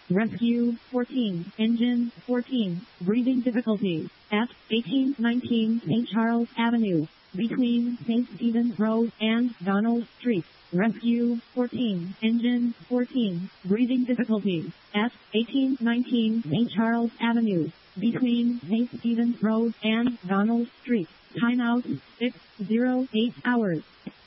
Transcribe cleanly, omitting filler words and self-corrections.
Rescue 14, Engine 14, breathing difficulties at 1819 St. Charles Avenue, between St. Stephen's Road and Donald Street. Rescue 14, Engine 14, breathing difficulties at 1819 St. Charles Avenue, between St. Stephen's Road and Donald Street. Timeout 608 hours.